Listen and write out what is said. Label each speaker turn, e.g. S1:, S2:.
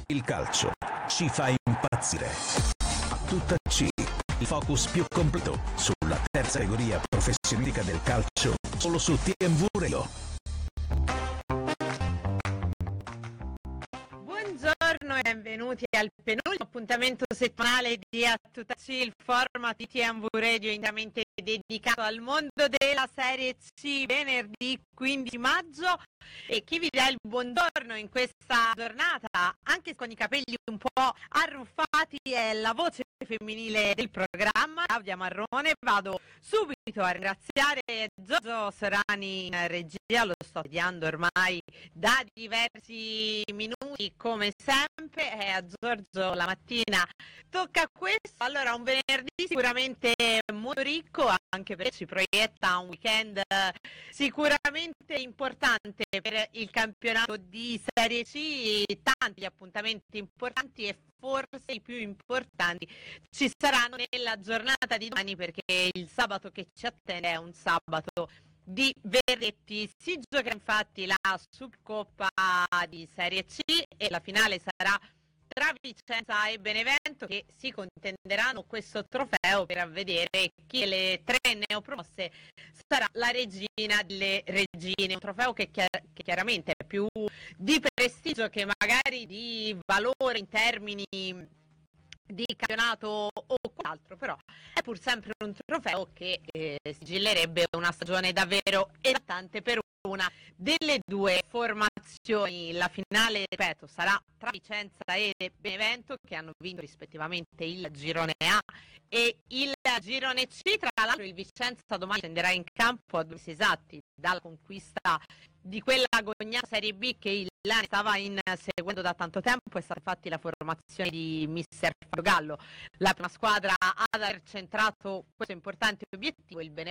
S1: Il calcio ci fa impazzire. Tutta C, il focus più completo sulla terza categoria professionistica del calcio, solo su TMV Radio.
S2: Buongiorno e benvenuti al penultimo appuntamento settimanale di A Tutta C, il format di TMV Radio interamente dedicato al mondo della Serie C, venerdì 15 maggio. E chi vi dà il buongiorno in questa giornata, anche con i capelli un po' arruffati, è la voce femminile del programma, Claudia Marrone. Vado subito a ringraziare Giorgio Serani in regia, lo sto studiando ormai da diversi minuti come sempre, e a Giorgio la mattina tocca questo. Allora, un venerdì sicuramente molto ricco, anche perché ci proietta un weekend sicuramente importante per il campionato di Serie C. Tanti gli appuntamenti importanti e forse i più importanti ci saranno nella giornata di domani, perché il sabato che ci attende è un sabato di verdetti. Si giocherà infatti la Supercoppa di Serie C e la finale sarà tra Vicenza e Benevento, che si contenderanno questo trofeo per vedere chi delle tre neopromosse sarà la regina delle regine. Un trofeo che chiaramente è più di prestigio che magari di valore in termini di campionato o qual'altro, però è pur sempre un trofeo che sigillerebbe una stagione davvero esaltante per una delle due formazioni. La finale, ripeto, sarà tra Vicenza e Benevento, che hanno vinto rispettivamente il girone A e il girone C. Tra l'altro il Vicenza domani scenderà in campo a 2 mesi esatti dalla conquista di quella agognata Serie B che il Lane stava seguendo da tanto tempo. È stata infatti la formazione di mister Fabio Gallo la prima squadra ad aver centrato questo importante obiettivo. Il Benevento